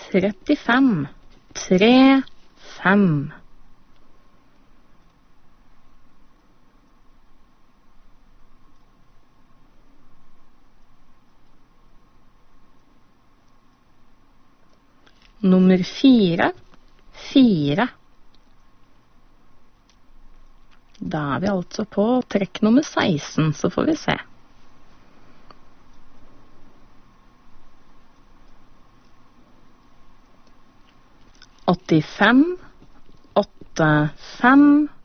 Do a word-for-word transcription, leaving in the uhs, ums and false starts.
trettifem, tre, fem. Nummer fire, fire. Da er vi altså på trekk nummer seksten, så får vi se. åttifem, åtte, fem,